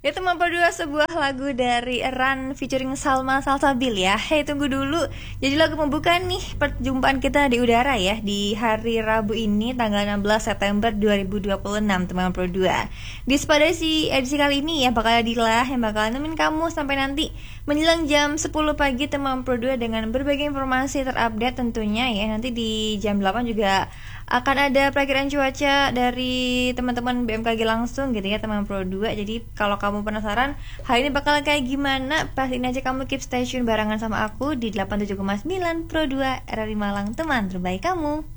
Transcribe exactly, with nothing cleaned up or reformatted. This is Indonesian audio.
Itu memperdua sebuah lagu dari Run featuring Salma Salsabil ya. Hei tunggu dulu. Jadi lagu pembuka nih perjumpaan kita di udara ya di hari Rabu ini tanggal enam belas September dua ribu dua puluh enam teman berdua. Di Spadasi edisi kali ini ya bakal Adila yang bakal nemenin kamu sampai nanti menjelang jam sepuluh pagi teman berdua dengan berbagai informasi terupdate tentunya ya. Nanti di jam delapan juga akan ada perakiran cuaca dari teman-teman B M K G langsung gitu ya teman Pro dua. Jadi kalau kamu penasaran hari ini bakal kayak gimana, pastiin aja kamu keep stay tune barengan sama aku di delapan puluh tujuh koma sembilan Pro dua R R I Malang, teman terbaik kamu.